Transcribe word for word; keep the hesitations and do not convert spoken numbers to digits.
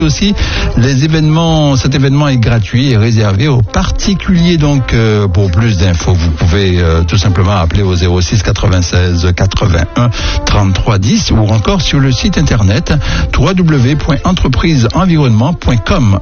Aussi, les événements, cet événement est gratuit et réservé aux particuliers. Donc, euh, pour plus d'infos, vous pouvez euh, tout simplement appeler au zéro six quatre-vingt-seize quatre-vingt-un trente-trois dix ou encore sur le site internet w w w point entreprise environnement point com.